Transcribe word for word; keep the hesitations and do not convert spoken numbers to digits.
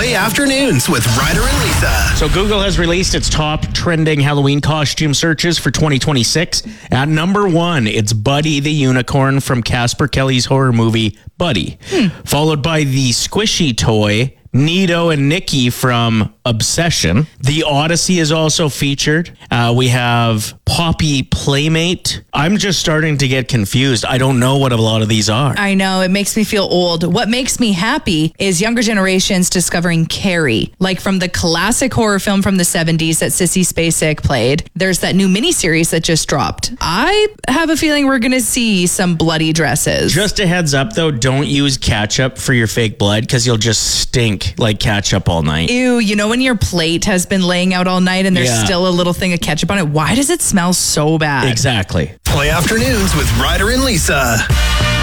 Play Afternoons with Ryder and Lisa. So Google has released its top trending Halloween costume searches for twenty twenty-six. At number one, it's Buddy the Unicorn from Casper Kelly's horror movie, Buddy. Hmm. Followed by the squishy toy, Nito and Nikki from Obsession. The Odyssey is also featured. Uh, we have Poppy Playmate. I'm just starting to get confused. I don't know what a lot of these are. I know. It makes me feel old. What makes me happy is younger generations discovering Carrie, like from the classic horror film from the seventies that Sissy Spacek played. There's that new miniseries that just dropped. I have a feeling we're going to see some bloody dresses. Just a heads up, though, don't use ketchup for your fake blood because you'll just stink like ketchup all night. Ew, you know when your plate has been laying out all night and there's Yeah. still a little thing of ketchup on it? Why does it smell so bad? Exactly. Play Afternoons with Ryder and Lisa.